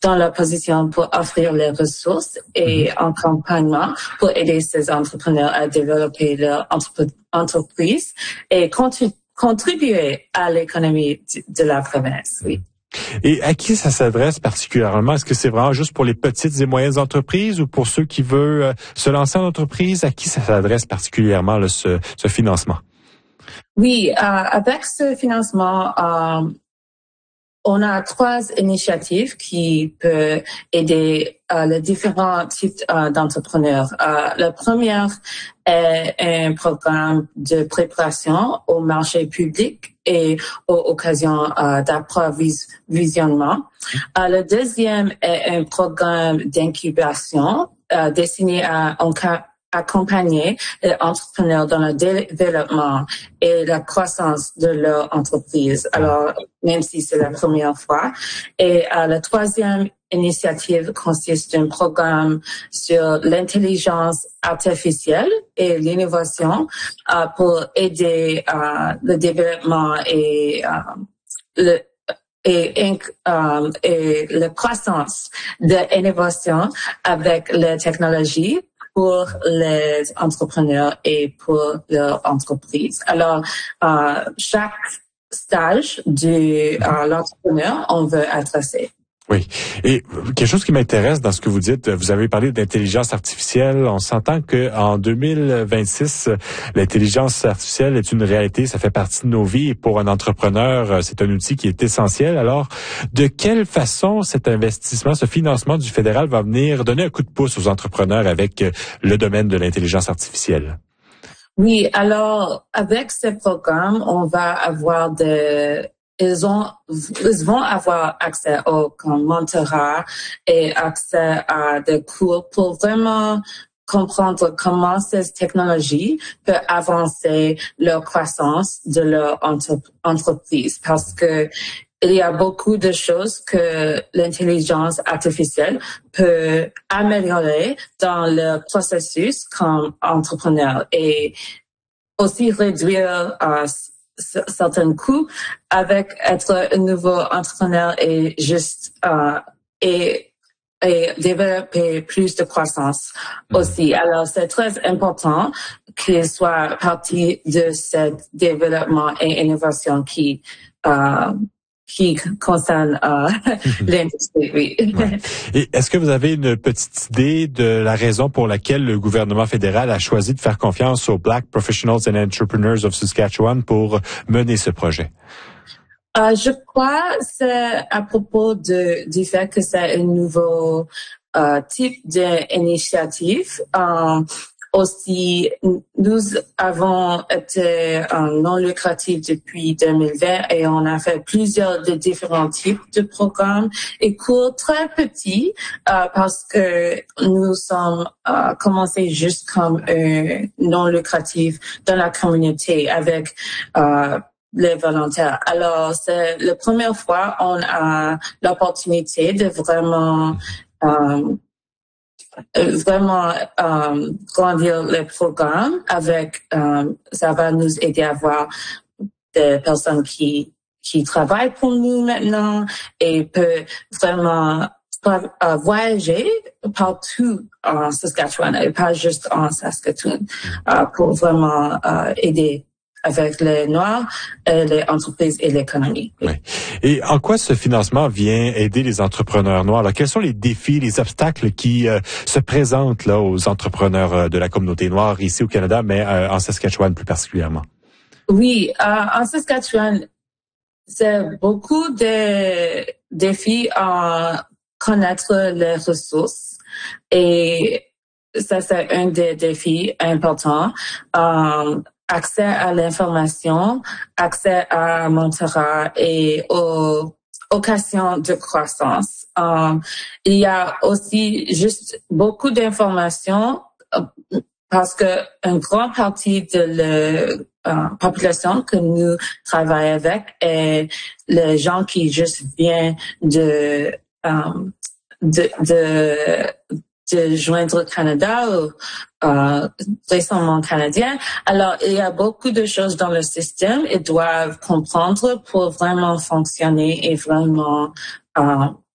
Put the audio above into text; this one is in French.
dans la position pour offrir les ressources et accompagnement pour aider ces entrepreneurs à développer leur entreprise et contribuer à l'économie de la province. Oui. Et à qui ça s'adresse particulièrement? Est-ce que c'est vraiment juste pour les petites et moyennes entreprises ou pour ceux qui veulent se lancer en entreprise? À qui ça s'adresse particulièrement là, ce financement? Oui, avec ce financement, on a 3 initiatives qui peuvent aider les différents types d'entrepreneurs. La première est un programme de préparation au marché public et aux occasions d'approvisionnement. Le deuxième est un programme d'incubation destiné à accompagner les entrepreneurs dans le développement et la croissance de leur entreprise. Alors, même si c'est la première fois. Et la troisième initiative consiste d'un programme sur l'intelligence artificielle et l'innovation pour aider le développement et la croissance de l'innovation avec la technologie pour les entrepreneurs et pour leur entreprise. Alors, chaque stage de l'entrepreneur, on veut adresser. Oui. Et quelque chose qui m'intéresse dans ce que vous dites, vous avez parlé d'intelligence artificielle. On s'entend que en 2026, l'intelligence artificielle est une réalité. Ça fait partie de nos vies. Et pour un entrepreneur, c'est un outil qui est essentiel. Alors, de quelle façon cet investissement, ce financement du fédéral va venir donner un coup de pouce aux entrepreneurs avec le domaine de l'intelligence artificielle? Oui. Alors, avec ce programme, on va avoir ils vont avoir accès au mentorat et accès à des cours pour vraiment comprendre comment ces technologies peuvent avancer leur croissance de leur entreprise. Parce que il y a beaucoup de choses que l'intelligence artificielle peut améliorer dans le processus comme entrepreneur et aussi réduire certains coûts avec être un nouveau entrepreneur et juste et développer plus de croissance aussi. Alors c'est très important qu'il soit partie de ce développement et innovation qui concerne l'industrie. Oui. Ouais. Et est-ce que vous avez une petite idée de la raison pour laquelle le gouvernement fédéral a choisi de faire confiance aux Black Professionals and Entrepreneurs of Saskatchewan pour mener ce projet? Je crois que c'est à propos du fait que c'est un nouveau type d'initiative. Aussi, nous avons été non lucratifs depuis 2020 et on a fait plusieurs de différents types de programmes et cours très petits parce que nous sommes commencé juste comme un non lucratif dans la communauté avec les volontaires. Alors, c'est la première fois on a l'opportunité de vraiment grandir le programme avec ça va nous aider à avoir des personnes qui travaillent pour nous maintenant et peut vraiment voyager partout en Saskatchewan et pas juste en Saskatoon pour vraiment aider avec les Noirs, les entreprises et l'économie. Oui. Et en quoi ce financement vient aider les entrepreneurs noirs? Là? Quels sont les défis, les obstacles qui se présentent là aux entrepreneurs de la communauté noire ici au Canada, mais en Saskatchewan plus particulièrement? Oui, en Saskatchewan, c'est beaucoup de défis à connaître les ressources et ça, c'est un des défis importants. Accès à l'information, accès à mentorat et aux occasions de croissance. Il y a aussi juste beaucoup d'informations parce que une grande partie de la population que nous travaillons avec est les gens qui juste viennent de joindre le Canada ou récemment canadien. Alors, il y a beaucoup de choses dans le système. Ils doivent comprendre pour vraiment fonctionner et vraiment